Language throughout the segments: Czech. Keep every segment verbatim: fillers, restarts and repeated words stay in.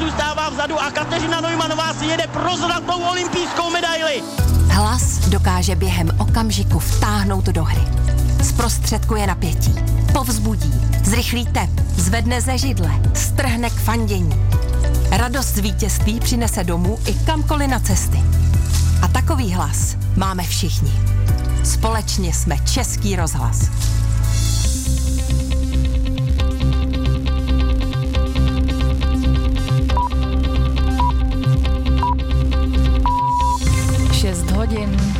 zůstává vzadu a Kateřina Neumannová si jede pro zlatou olympijskou medaili. Hlas dokáže během okamžiku vtáhnout do hry. Zprostředkuje napětí, povzbudí, zrychlí tep, zvedne ze židle, strhne k fandění. Radost z vítězství přinese domů i kamkoliv na cesty. A takový hlas máme všichni. Společně jsme Český rozhlas. šest hodin.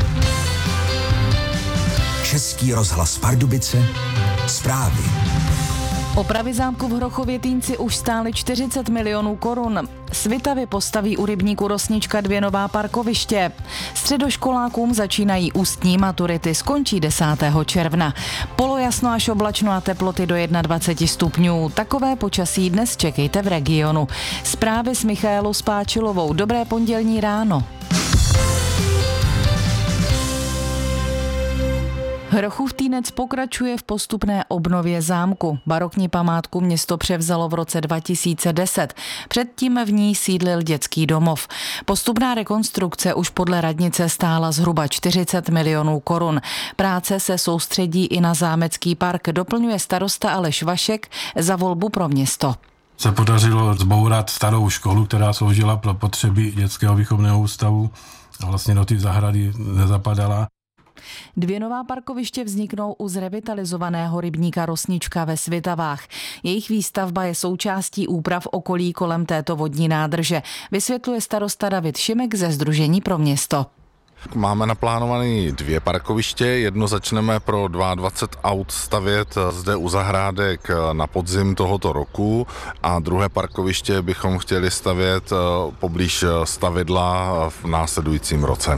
Český rozhlas Pardubice, zprávy. Opravy zámku v Hrochově-Týnci už stály čtyřicet milionů korun. Svitavy postaví u rybníku Rosnička dvě nová parkoviště. Středoškolákům začínají ústní maturity, skončí desátého června. Polojasno až oblačno a teploty do dvacet jedna stupňů. Takové počasí dnes čekejte v regionu. Zprávy s Michaelou Spáčilovou. Dobré pondělní ráno. Hrochův Týnec pokračuje v postupné obnově zámku. Barokní památku město převzalo v roce dva tisíce deset. Předtím v ní sídlil dětský domov. Postupná rekonstrukce už podle radnice stála zhruba čtyřicet milionů korun. Práce se soustředí i na zámecký park, doplňuje starosta Aleš Vašek za Volbu pro město. Se podařilo zbourat starou školu, která sloužila pro potřeby dětského výchovného ústavu a vlastně do té zahrady nezapadala. Dvě nová parkoviště vzniknou u zrevitalizovaného rybníka Rosnička ve Svitavách. Jejich výstavba je součástí úprav okolí kolem této vodní nádrže, vysvětluje starosta David Šimek ze Sdružení pro město. Máme naplánované dvě parkoviště, jedno začneme pro dvacet dva aut stavět zde u zahrádek na podzim tohoto roku a druhé parkoviště bychom chtěli stavět poblíž stavidla v následujícím roce.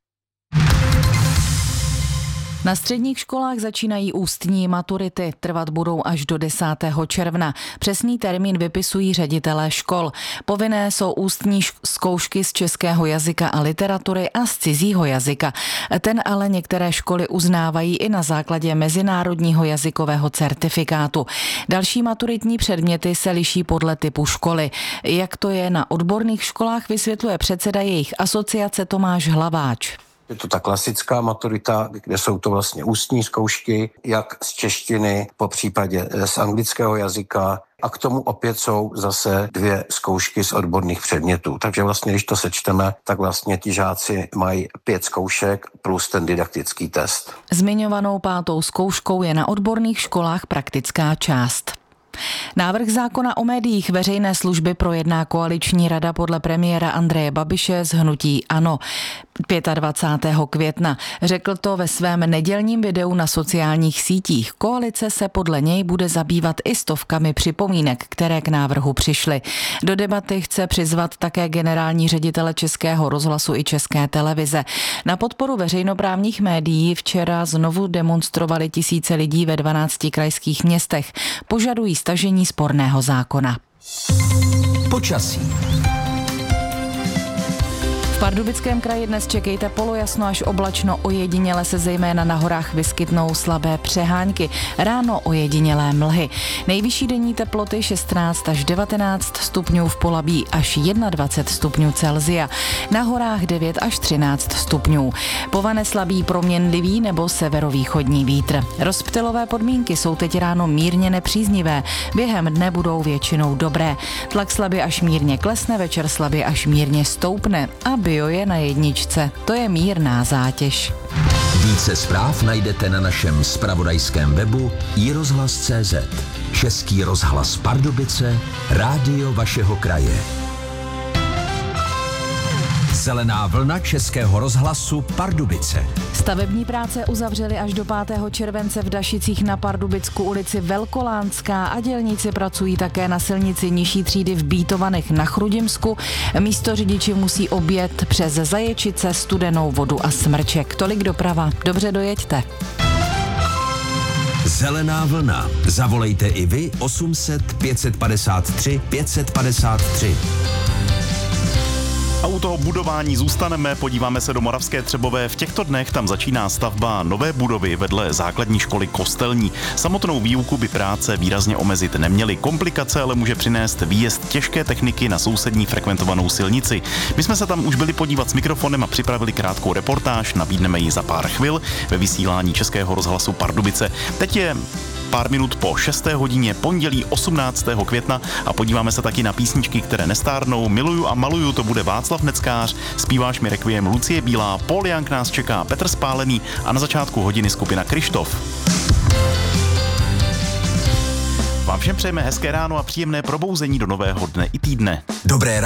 Na středních školách začínají ústní maturity, trvat budou až do desátého června. Přesný termín vypisují ředitelé škol. Povinné jsou ústní zkoušky z českého jazyka a literatury a z cizího jazyka. Ten ale některé školy uznávají i na základě mezinárodního jazykového certifikátu. Další maturitní předměty se liší podle typu školy. Jak to je na odborných školách, vysvětluje předseda jejich asociace Tomáš Hlaváč. Je to ta klasická maturita, kde jsou to vlastně ústní zkoušky, jak z češtiny, po případě z anglického jazyka a k tomu opět jsou zase dvě zkoušky z odborných předmětů. Takže vlastně, když to sečteme, tak vlastně ti žáci mají pět zkoušek plus ten didaktický test. Zmiňovanou pátou zkouškou je na odborných školách praktická část. Návrh zákona o médiích veřejné služby projedná koaliční rada podle premiéra Andreje Babiše z hnutí ANO dvacátého pátého května. Řekl to ve svém nedělním videu na sociálních sítích. Koalice se podle něj bude zabývat i stovkami připomínek, které k návrhu přišly. Do debaty chce přizvat také generální ředitele Českého rozhlasu i České televize. Na podporu veřejnoprávních médií včera znovu demonstrovali tisíce lidí ve dvanácti krajských městech. Požadují stažení sporného zákona. Počasí. V Pardubickém kraji dnes čekejte polojasno až oblačno, ojediněle se zejména na horách vyskytnou slabé přehánky, ráno ojedinělé mlhy. Nejvyšší denní teploty šestnáct až devatenáct stupňů, v Polabí až dvacet jedna stupňů Celsia, na horách devět až třináct stupňů. Povane slabý proměnlivý nebo severovýchodní vítr. Rozptylové podmínky jsou teď ráno mírně nepříznivé, během dne budou většinou dobré. Tlak slabě až mírně klesne, večer slabě až mírně stoupne a bio je na jedničce. To je mírná zátěž. Více zpráv najdete na našem zpravodajském webu i rozhlas tečka cé zet. Český rozhlas Pardubice, rádio vašeho kraje. Zelená vlna Českého rozhlasu Pardubice. Stavební práce uzavřely až do pátého července v Dašicích na Pardubicku ulici Velkolánská a dělníci pracují také na silnici nižší třídy v Bítovanech na Chrudimsku. Místo řidiči musí objet přes Zaječice, Studenou Vodu a Smrček. Tolik doprava. Dobře dojeďte. Zelená vlna. Zavolejte i vy osm set pět set padesát tři pět set padesát tři. A u toho budování zůstaneme, podíváme se do Moravské Třebové. V těchto dnech tam začíná stavba nové budovy vedle základní školy Kostelní. Samotnou výuku by práce výrazně omezit neměly. Komplikace ale může přinést výjezd těžké techniky na sousední frekventovanou silnici. My jsme se tam už byli podívat s mikrofonem a připravili krátkou reportáž, nabídneme ji za pár chvil ve vysílání Českého rozhlasu Pardubice. Teď je pár minut po šesté hodině, pondělí osmnáctého května a podíváme se taky na písničky, které nestárnou. Miluju a maluju, to bude Václav Neckář, Zpíváš mi requiem Lucie Bílá, Paul Young nás čeká, Petr Spálený a na začátku hodiny skupina Kryštof. Vám všem přejeme hezké ráno a příjemné probouzení do nového dne i týdne. Dobré